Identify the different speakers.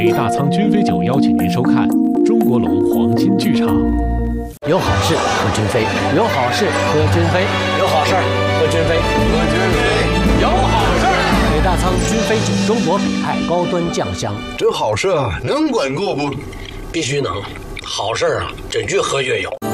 Speaker 1: 北大仓君飞酒邀请您收看中国龙黄金剧场。
Speaker 2: 有好事喝君飞，有好事喝君飞，有好事喝君飞，
Speaker 3: 喝君飞，有好事。
Speaker 2: 北大仓君飞酒，中国北派高端酱香，
Speaker 3: 这好事啊，能管够不？
Speaker 2: 必须能。好事啊，这越喝越有。